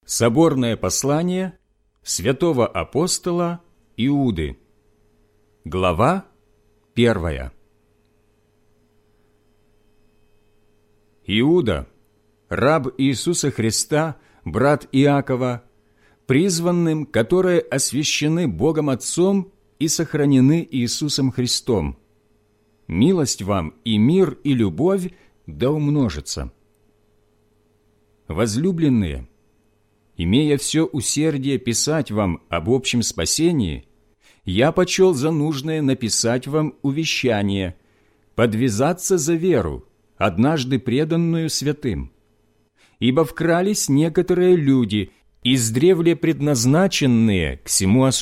Соборное послание святого апостола Иуды. Глава 1. Иуда, раб Иисуса Христа, брат Иакова, призванным, которые освящены Богом Отцом и сохранены Иисусом Христом. Милость вам и мир, и любовь да умножится. Возлюбленные, имея все усердие писать вам об общем спасении, я почел за нужное написать вам увещание, подвязаться за веру, однажды преданную святым. Ибо вкрались некоторые люди, издревле предназначенные к сему